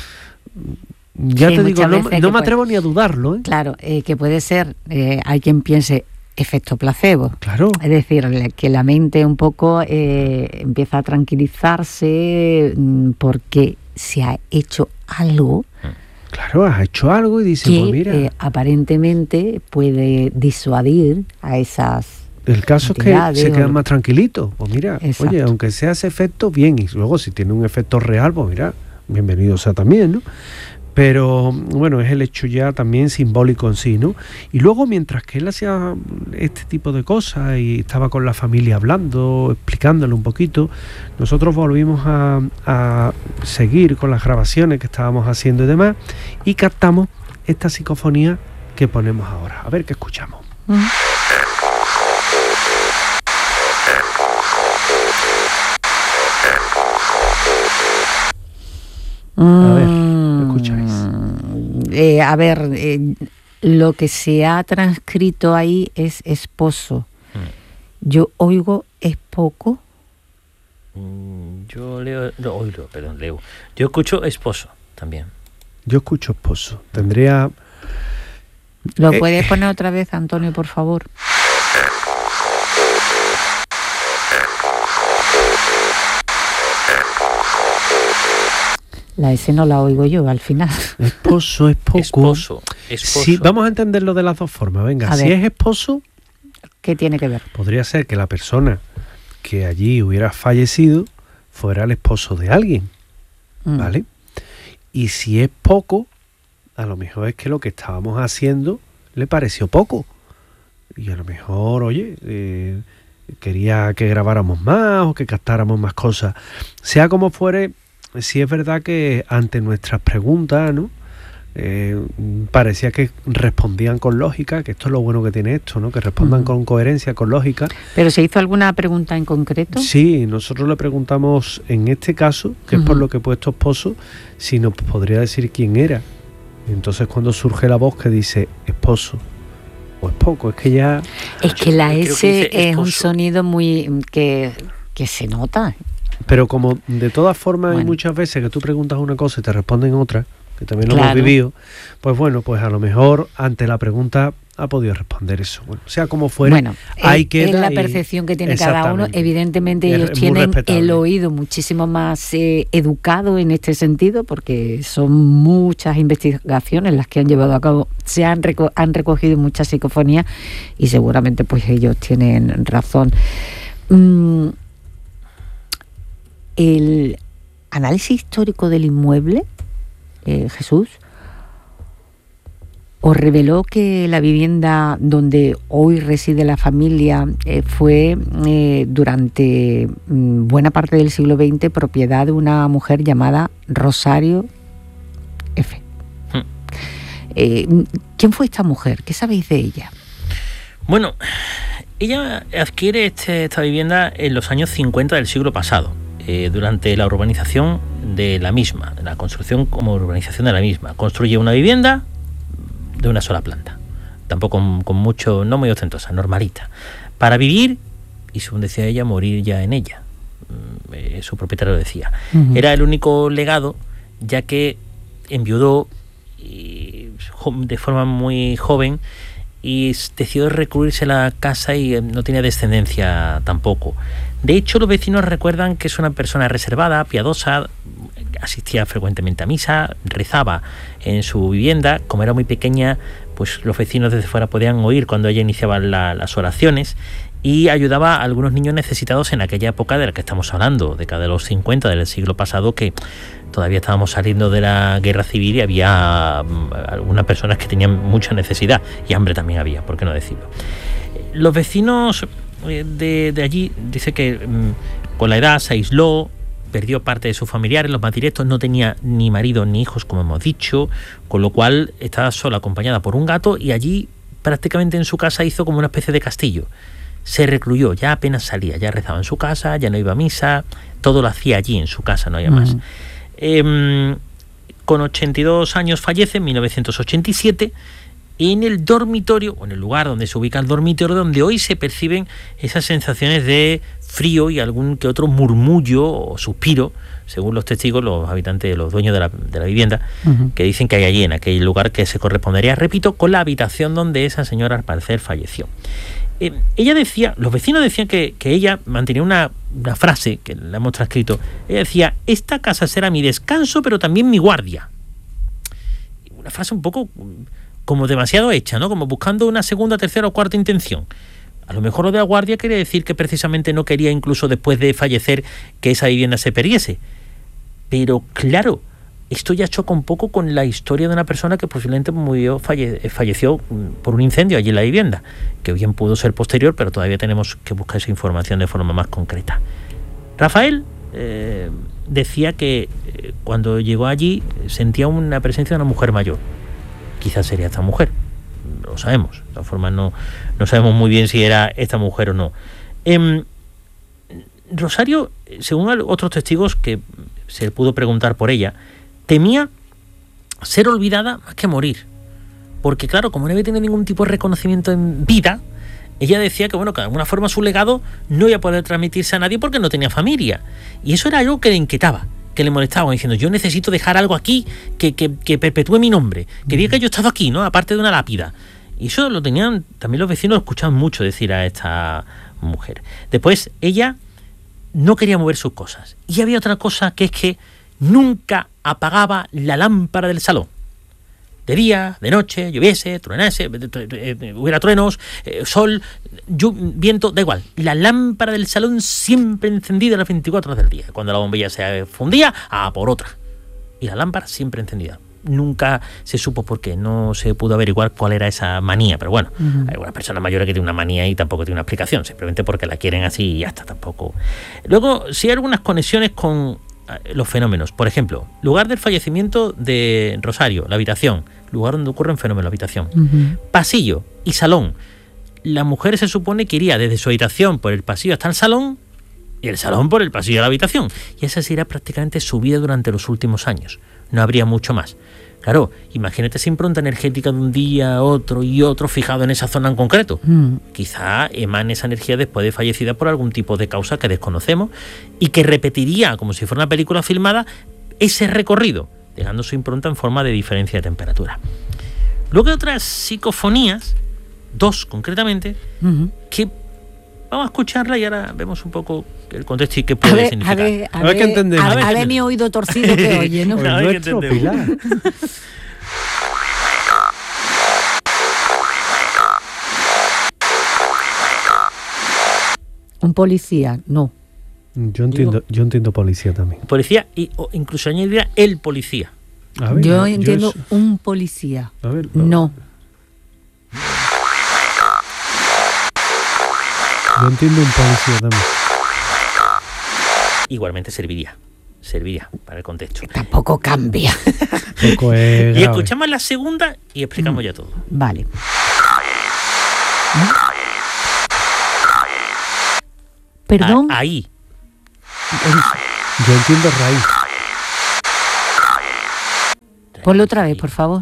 Ya sí, te digo, no, no me atrevo puede, ni a dudarlo, ¿eh? Claro, eh, que puede ser, eh, hay quien piense efecto placebo. Claro. Es decir, que la mente un poco eh, empieza a tranquilizarse porque se ha hecho algo. Claro, has hecho algo y dices, que pues mira. Eh, aparentemente puede disuadir a esas. El caso es que se quedan más tranquilitos. Pues mira, exacto. Oye, aunque sea ese efecto, bien. Y luego si tiene un efecto real, pues mira, bienvenido sea también, ¿no? Pero bueno, es el hecho ya también simbólico en sí, ¿no? Y luego mientras que él hacía este tipo de cosas y estaba con la familia hablando, explicándole un poquito, nosotros volvimos a, a seguir con las grabaciones que estábamos haciendo y demás, y captamos esta psicofonía que ponemos ahora. A ver qué escuchamos. Uh-huh. A ver, escucháis. Eh, a ver, eh, lo que se ha transcrito ahí es esposo. Mm. Yo oigo es poco. Mm, yo leo, no, oigo, perdón, leo. Yo escucho esposo también. Yo escucho esposo. Tendría... ¿Lo eh, puedes poner otra vez, Antonio, por favor? La S no la oigo yo al final. Esposo, es poco. Esposo, esposo. Sí, vamos a entenderlo de las dos formas. Venga, a si ver. Es esposo... ¿Qué tiene que ver? Podría ser que la persona que allí hubiera fallecido fuera el esposo de alguien, mm. ¿vale? Y si es poco, a lo mejor es que lo que estábamos haciendo le pareció poco. Y a lo mejor, oye, eh, quería que grabáramos más o que captáramos más cosas. Sea como fuere... Sí es verdad que ante nuestras preguntas, ¿no? Eh, parecía que respondían con lógica, que esto es lo bueno que tiene esto, ¿no? Que respondan uh-huh. con coherencia, con lógica. ¿Pero se hizo alguna pregunta en concreto? Sí, nosotros le preguntamos en este caso, que uh-huh. es por lo que he puesto esposo, si nos podría decir quién era. Entonces cuando surge la voz que dice esposo, o es poco, es que ya... Es que la S que es un sonido muy... que, que se nota. Pero como de todas formas bueno. hay muchas veces que tú preguntas una cosa y te responden otra, que también lo claro. hemos vivido, pues bueno, pues a lo mejor ante la pregunta ha podido responder eso. Bueno, sea como fuera, bueno, hay es, que es la percepción que tiene cada uno. Evidentemente es, ellos tienen el oído muchísimo más eh, educado en este sentido, porque son muchas investigaciones las que han llevado a cabo, se han, reco- han recogido muchas psicofonías y seguramente pues ellos tienen razón. Mm, el análisis histórico del inmueble, eh, Jesús, os reveló que la vivienda donde hoy reside la familia eh, fue eh, durante mm, buena parte del siglo veinte propiedad de una mujer llamada Rosario F. Hmm. Eh, ¿Quién fue esta mujer? ¿Qué sabéis de ella? Bueno, ella adquiere este, esta vivienda en los años cincuenta del siglo pasado, eh, durante la urbanización de la misma, la construcción como urbanización de la misma. Construye una vivienda de una sola planta, tampoco con, con mucho, no muy ostentosa, normalita, para vivir y, según decía ella, morir ya en ella. Eh, su propietario decía. Uh-huh. Era el único legado, ya que enviudó y, de forma muy joven y decidió recluirse a la casa y no tenía descendencia tampoco. De hecho, los vecinos recuerdan que es una persona reservada, piadosa, asistía frecuentemente a misa, rezaba en su vivienda. Como era muy pequeña, pues los vecinos desde fuera podían oír cuando ella iniciaba la, las oraciones, y ayudaba a algunos niños necesitados en aquella época de la que estamos hablando, década de los cincuenta del siglo pasado, que todavía estábamos saliendo de la guerra civil y había algunas personas que tenían mucha necesidad, y hambre también había, ¿por qué no decirlo? Los vecinos de, de allí dice que con la edad se aisló, perdió parte de sus familiares, los más directos, no tenía ni marido ni hijos, como hemos dicho, con lo cual estaba sola, acompañada por un gato, y allí prácticamente en su casa hizo como una especie de castillo. Se recluyó, ya apenas salía, ya rezaba en su casa, ya no iba a misa, todo lo hacía allí en su casa, no había más. Uh-huh. Eh, con ochenta y dos años fallece en mil novecientos ochenta y siete, en el dormitorio, o en el lugar donde se ubica el dormitorio, donde hoy se perciben esas sensaciones de frío y algún que otro murmullo o suspiro, según los testigos, los habitantes, los dueños de la, de la vivienda, uh-huh. que dicen que hay allí, en aquel lugar, que se correspondería, repito, con la habitación donde esa señora al parecer falleció. Eh, ella decía, los vecinos decían que, que ella mantenía una, una frase, que la hemos transcrito. Ella decía: esta casa será mi descanso, pero también mi guardia. Una frase un poco como demasiado hecha, ¿no? Como buscando una segunda, tercera o cuarta intención. A lo mejor lo de la guardia quiere decir que precisamente no quería, incluso después de fallecer, que esa vivienda se perdiese. Pero claro, esto ya choca un poco con la historia de una persona que posiblemente murió, falle, falleció por un incendio allí en la vivienda, que bien pudo ser posterior, pero todavía tenemos que buscar esa información de forma más concreta. Rafael eh, decía que eh, cuando llegó allí sentía una presencia de una mujer mayor. Quizás sería esta mujer, no lo sabemos. De todas formas no, no sabemos muy bien si era esta mujer o no. Eh, Rosario, según otros testigos que se pudo preguntar por ella, temía ser olvidada más que morir. Porque claro, como no había tenido ningún tipo de reconocimiento en vida, ella decía que bueno, que de alguna forma su legado no iba a poder transmitirse a nadie porque no tenía familia. Y eso era algo que le inquietaba, que le molestaba, diciendo: yo necesito dejar algo aquí que, que, que perpetúe mi nombre, que diga que yo he estado aquí, ¿no? Aparte de una lápida. Y eso lo tenían, también los vecinos lo escuchaban mucho decir a esta mujer. Después, ella no quería mover sus cosas. Y había otra cosa, que es que nunca apagaba la lámpara del salón. De día, de noche, lloviese, truenase, hubiera truenos, eh, sol, llu- viento, da igual. La lámpara del salón siempre encendida las veinticuatro horas del día. Cuando la bombilla se fundía, a por otra. Y la lámpara siempre encendida. Nunca se supo por qué, no se pudo averiguar cuál era esa manía, pero bueno, uh-huh. hay algunas personas mayores que tienen una manía y tampoco tiene una explicación, simplemente porque la quieren así y ya está, tampoco. Luego, sí hay algunas conexiones con los fenómenos. Por ejemplo, lugar del fallecimiento de Rosario, la habitación, lugar donde ocurren fenómenos, la habitación. Uh-huh. Pasillo y salón. La mujer se supone que iría desde su habitación por el pasillo hasta el salón y el salón por el pasillo de la habitación. Y esa sería prácticamente su vida durante los últimos años. No habría mucho más. Claro, imagínate esa impronta energética de un día a otro y otro fijado en esa zona en concreto. Mm. Quizá emane esa energía después de fallecida por algún tipo de causa que desconocemos y que repetiría, como si fuera una película filmada, ese recorrido, dejando su impronta en forma de diferencia de temperatura. Luego hay otras psicofonías, dos concretamente, uh-huh. que vamos a escucharla y ahora vemos un poco el contexto y qué puede a ver, significar. A ver, a, a ver, qué entendemos. A, a, a ver mi oído torcido que oye, ¿no? A ver qué entendemos. Un policía, no. Yo entiendo, yo entiendo policía también. Policía y o incluso añadiría el policía. A ver, yo entiendo yo... un policía. A ver, no. no. Yo entiendo un policía también. Igualmente serviría, serviría para el contexto. Tampoco cambia. Poco es y escuchamos la segunda y explicamos mm. ya todo. Vale. ¿Mm? Perdón. A, ahí. Yo entiendo raíz. Ponlo otra vez, por favor.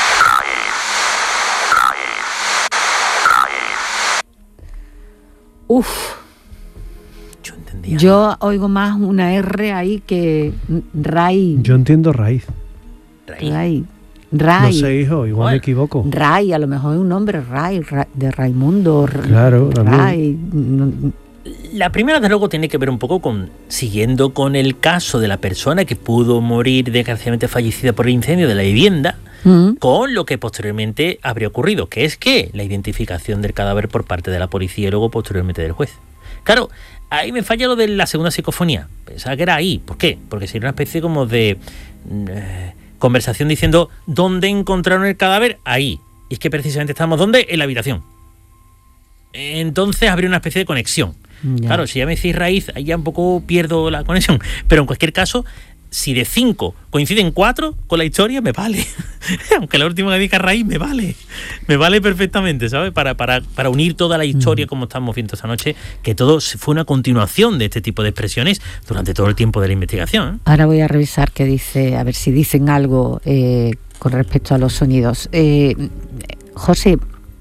Uf. Yo entendía. Yo oigo más una R ahí que raíz. Yo entiendo raíz. Raíz. Raíz. Ray. No sé, hijo, igual Bueno. me equivoco. Ray, a lo mejor es un nombre, Ray, Ray, de Raimundo. R- Claro, también. Ray. no- La primera, desde luego, tiene que ver un poco con, siguiendo con el caso de la persona que pudo morir desgraciadamente fallecida por el incendio de la vivienda, Mm. con lo que posteriormente habría ocurrido, que es que la identificación del cadáver por parte de la policía y luego posteriormente del juez. Claro, ahí me falla lo de la segunda psicofonía. Pensaba que era ahí. ¿Por qué? Porque sería una especie como de eh, conversación diciendo ¿dónde encontraron el cadáver? Ahí. Y es que precisamente estamos ¿dónde? En la habitación. Entonces habría una especie de conexión. Ya. Claro, si ya me decís raíz, ahí ya un poco pierdo la conexión. Pero en cualquier caso, si de cinco coinciden cuatro con la historia, me vale. Aunque la última que diga raíz, me vale. Me vale perfectamente, ¿sabes? Para, para, para unir toda la historia, como estamos viendo esta noche, que todo fue una continuación de este tipo de expresiones durante todo el tiempo de la investigación, ¿eh? Ahora voy a revisar qué dice, a ver si dicen algo eh, con respecto a los sonidos. Eh, José,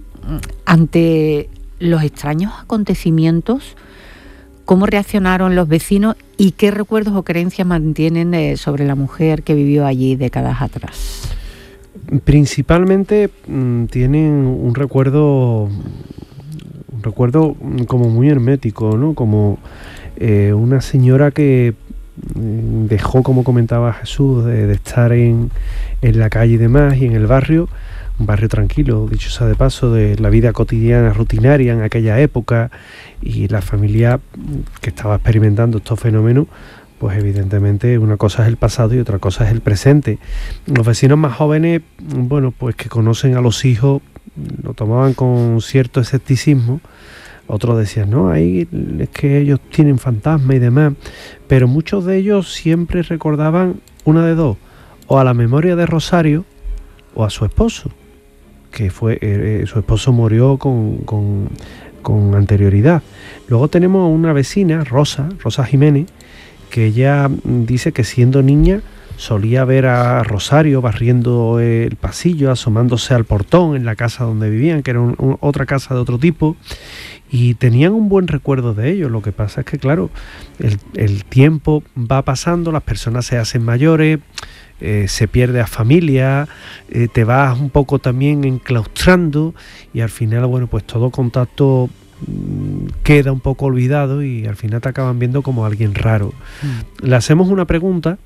ante los extraños acontecimientos, ¿cómo reaccionaron los vecinos y qué recuerdos o creencias mantienen eh, sobre la mujer que vivió allí décadas atrás? Principalmente mmm, tienen un recuerdo, un recuerdo como muy hermético, ¿no? Como eh, una señora que mm, dejó, como comentaba Jesús, de, de estar en, en la calle y demás y en el barrio, un barrio tranquilo, dicho sea de paso, de la vida cotidiana, rutinaria en aquella época, y la familia que estaba experimentando estos fenómenos, pues evidentemente una cosa es el pasado y otra cosa es el presente. Los vecinos más jóvenes, bueno, pues que conocen a los hijos, lo tomaban con cierto escepticismo. Otros decían, no, ahí es que ellos tienen fantasmas y demás, pero muchos de ellos siempre recordaban una de dos, o a la memoria de Rosario o a su esposo, que fue eh, su esposo murió con, con, con anterioridad. Luego tenemos una vecina, Rosa, Rosa Jiménez, que ella dice que siendo niña solía ver a Rosario barriendo el pasillo, asomándose al portón en la casa donde vivían, que era un, un, otra casa de otro tipo, y tenían un buen recuerdo de ello. Lo que pasa es que, claro, el, el tiempo va pasando, las personas se hacen mayores, eh, se pierde a familia, eh, te vas un poco también enclaustrando y al final, bueno, pues todo contacto queda un poco olvidado y al final te acaban viendo como alguien raro. Mm. Le hacemos una pregunta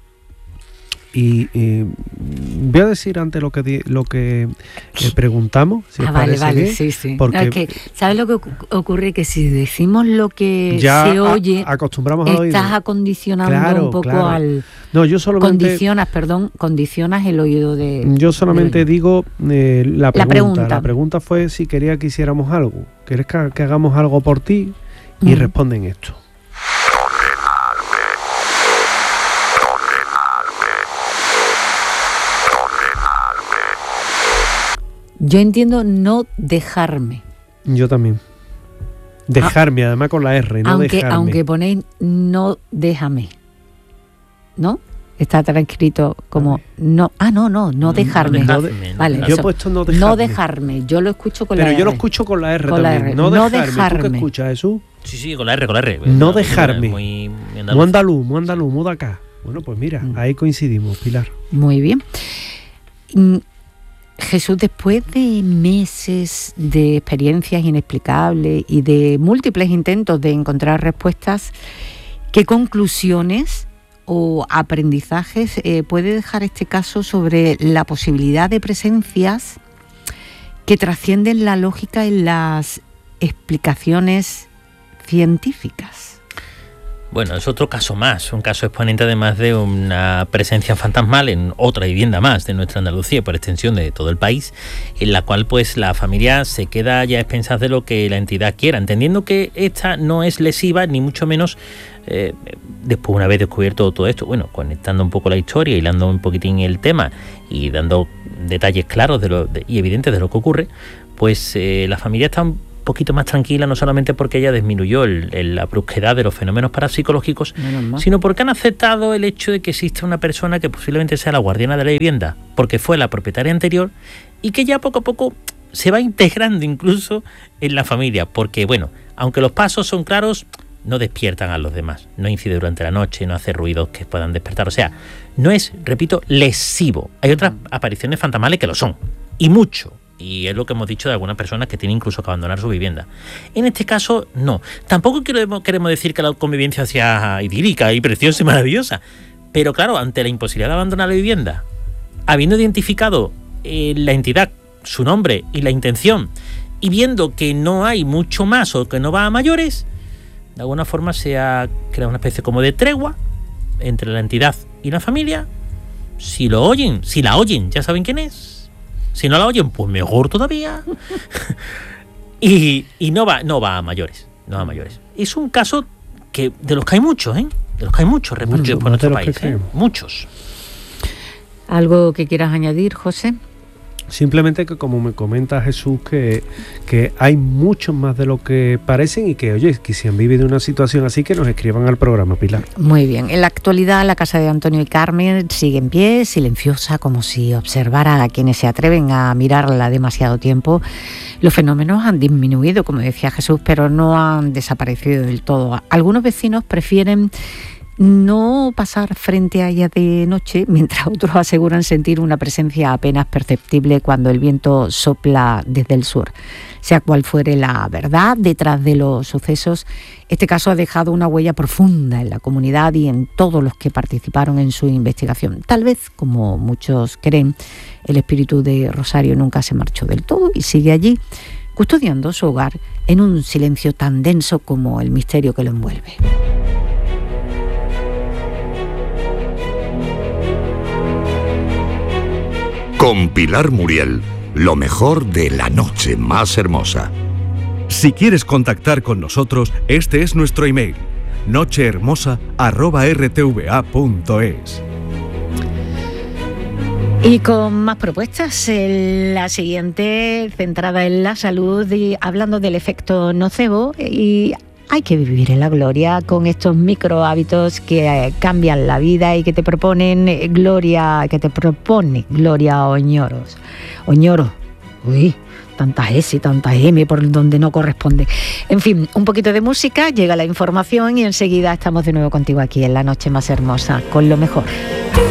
y, y voy a decir antes lo que di, lo que le preguntamos, si ah, os vale, parece vale, bien, sí, sí. porque no, es que, ¿sabes lo que ocurre? Que si decimos lo que ya se oye, a, acostumbramos a oír. Estás acondicionando claro, un poco claro. al... No, yo solamente... Condicionas, perdón, condicionas el oído de... Yo solamente digo eh, la, pregunta. la pregunta. La pregunta fue si quería que hiciéramos algo. ¿Quieres que, que hagamos algo por ti? Y mm. responden esto. Yo entiendo no dejarme. Yo también. Dejarme, ah, además con la R, no aunque, dejarme. Aunque ponéis no déjame, ¿no? Está transcrito como no, ah, no, no, no dejarme. No dejarme, no, vale, yo eso, he puesto no dejarme. No dejarme, yo lo escucho con Pero la R. Pero yo lo escucho con la R con también. La R. No, no dejarme. dejarme. ¿Tú qué escuchas, Jesús? Sí, sí, con la R, con la R. No dejarme. Muy, muy andaluz. Muy andaluz, muy andaluz, muy de acá. Bueno, pues mira, mm. ahí coincidimos, Pilar. Muy bien. Jesús, después de meses de experiencias inexplicables y de múltiples intentos de encontrar respuestas, ¿qué conclusiones o aprendizajes eh, puede dejar este caso sobre la posibilidad de presencias que trascienden la lógica en las explicaciones científicas? Bueno, es otro caso más, un caso exponente además de una presencia fantasmal en otra vivienda más de nuestra Andalucía, por extensión de todo el país, en la cual pues la familia se queda ya a expensas de lo que la entidad quiera, entendiendo que esta no es lesiva, ni mucho menos, eh, después una vez descubierto todo esto, bueno, conectando un poco la historia, hilando un poquitín el tema y dando detalles claros de lo, de, y evidentes de lo que ocurre, pues eh, la familia está poquito más tranquila, no solamente porque ella disminuyó el, el, la brusquedad de los fenómenos parapsicológicos, sino porque han aceptado el hecho de que existe una persona que posiblemente sea la guardiana de la vivienda, porque fue la propietaria anterior, y que ya poco a poco se va integrando incluso en la familia, porque bueno, aunque los pasos son claros, no despiertan a los demás, no incide durante la noche, no hace ruidos que puedan despertar, o sea, no es, repito, lesivo. Hay otras apariciones fantasmales que lo son, y mucho, y es lo que hemos dicho de algunas personas que tienen incluso que abandonar su vivienda. En este caso, no. Tampoco queremos, queremos decir que la convivencia sea idílica y preciosa y maravillosa, pero claro, ante la imposibilidad de abandonar la vivienda, habiendo identificado eh, la entidad, su nombre y la intención, y viendo que no hay mucho más o que no va a mayores, de alguna forma se ha creado una especie como de tregua entre la entidad y la familia. Si lo oyen, si la oyen, ya saben quién es. Si no la oyen, pues mejor todavía. y, y no va, no va a mayores, no va a mayores. Es un caso que de los que hay muchos, ¿eh? De los que hay muchos repartidos por nuestro país, ¿eh? Muchos. ¿Algo que quieras añadir, José? Simplemente que, como me comenta Jesús, que, que hay muchos más de lo que parecen y que, oye, que si han vivido una situación así, que nos escriban al programa, Pilar. Muy bien. En la actualidad, la casa de Antonio y Carmen sigue en pie, silenciosa, como si observara a quienes se atreven a mirarla demasiado tiempo. Los fenómenos han disminuido, como decía Jesús, pero no han desaparecido del todo. Algunos vecinos prefieren no pasar frente a ella de noche, mientras otros aseguran sentir una presencia apenas perceptible cuando el viento sopla desde el sur. Sea cual fuere la verdad detrás de los sucesos, este caso ha dejado una huella profunda en la comunidad y en todos los que participaron en su investigación. Tal vez, como muchos creen, el espíritu de Rosario nunca se marchó del todo y sigue allí, custodiando su hogar en un silencio tan denso como el misterio que lo envuelve. Con Pilar Muriel, lo mejor de La Noche Más Hermosa. Si quieres contactar con nosotros, este es nuestro email: nochehermosa arroba r t v a punto es. Y con más propuestas, la siguiente centrada en la salud y hablando del efecto nocebo. Y hay que vivir en la gloria con estos micro hábitos que cambian la vida y que te proponen Gloria, que te propone Gloria Oñoros. Oñoro, uy, tantas S y tantas M por donde no corresponde. En fin, un poquito de música, llega la información y enseguida estamos de nuevo contigo aquí en La Noche Más Hermosa, con lo mejor.